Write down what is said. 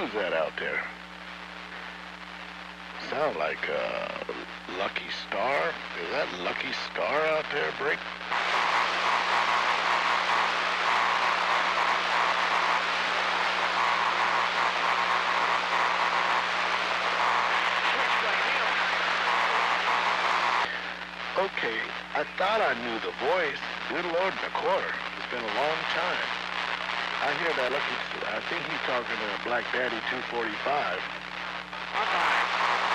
Who's that out there? Sound like Lucky Star? Is that Lucky Star out there, Brick? Okay, I thought I knew the voice. Good Lord in the quarter. It's been a long time. I hear that Lucky. I think he's talking to Black Daddy 245. Bye-bye.